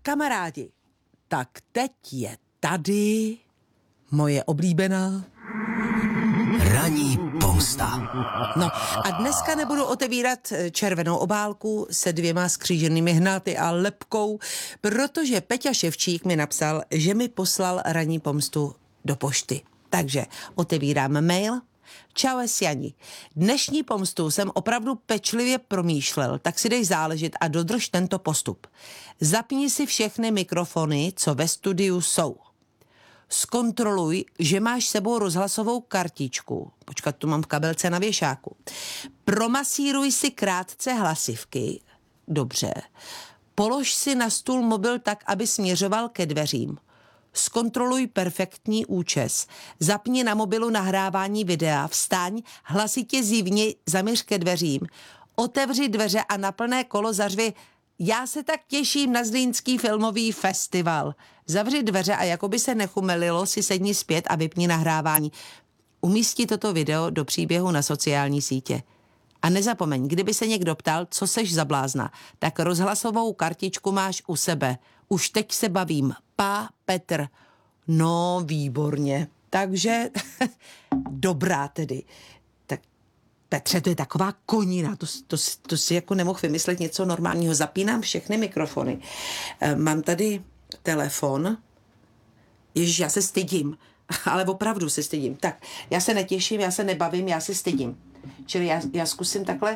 kamarádi, tak teď je tady moje oblíbená Ranní pomsta. No a dneska nebudu otevírat červenou obálku se 2 skříženými hnáty a lepkou, protože Peťa Ševčík mi napsal, že mi poslal ranní pomstu do pošty. Takže otevírám mail. Čau, Jani. Dnešní pomstu jsem opravdu pečlivě promýšlel, tak si dej záležet a dodrž tento postup. Zapni si všechny mikrofony, co ve studiu jsou. Zkontroluj, že máš sebou rozhlasovou kartičku. Počkat, tu mám v kabelce na věšáku. Promasíruj si krátce hlasivky. Dobře. Polož si na stůl mobil tak, aby směřoval ke dveřím. Zkontroluj perfektní účes. Zapni na mobilu nahrávání videa. Vstaň, hlasitě zívni, zaměř ke dveřím. Otevři dveře a na plné kolo zařvi: já se tak těším na Zlínský filmový festival. Zavři dveře a jakoby se nechumelilo, si sedni zpět a vypni nahrávání. Umísti toto video do příběhu na sociální sítě. A nezapomeň, kdyby se někdo ptal, co seš za blázna, tak rozhlasovou kartičku máš u sebe. Už teď se bavím. Petr. No, výborně. Takže, dobrá tedy. Tak Petře, to je taková konina, to si jako nemohl vymyslet něco normálního. Zapínám všechny mikrofony. Mám tady telefon. Ježiš, já se stydím. Ale opravdu se stydím. Tak, já se netěším, já se nebavím, já se stydím. Čili já zkusím takhle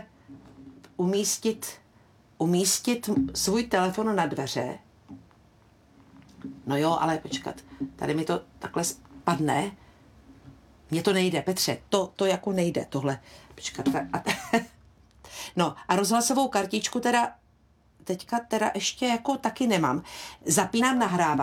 umístit svůj telefon na dveře. No jo, ale počkat, tady mi to takhle spadne. Mně to nejde, Petře, to jako nejde, tohle. Počkat, no a rozhlasovou kartičku teďka ještě jako taky nemám. Zapínám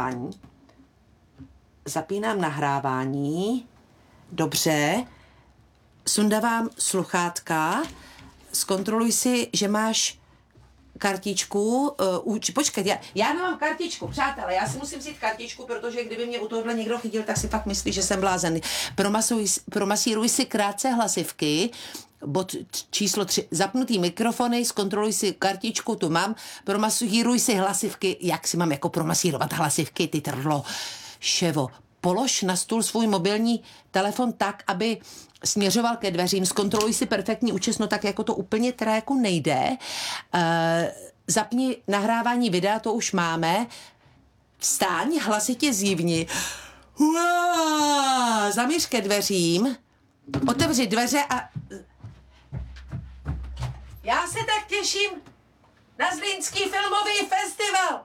nahrávání, dobře, sundávám sluchátka, zkontroluj si, že máš kartičku, počkat, já nemám kartičku, přátelé, já si musím vzít kartičku, protože kdyby mě u tohohle někdo chytil, tak si pak myslí, že jsem blázen. Promasíruj si krátce hlasivky, bod číslo 3, zapnutý mikrofony, zkontroluj si kartičku, tu mám, promasíruj si hlasivky, jak si mám jako promasírovat hlasivky, ty trlo, ševo. Polož na stůl svůj mobilní telefon tak, aby směřoval ke dveřím, zkontroluj si perfektní účes, no tak jako to úplně teda jako nejde. Zapni nahrávání videa, to už máme. Vstáň, hlasitě zívni. Zaměř ke dveřím, otevři dveře a... Já se tak těším na Zlínský filmový festival.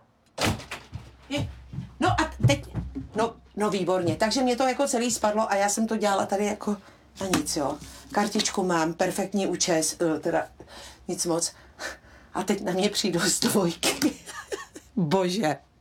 No a teď... No výborně, takže mě to jako celý spadlo a já jsem to dělala tady jako na nic, jo. Kartičku mám, perfektní účes, teda nic moc. A teď na mě přijdou z dvojky. Bože.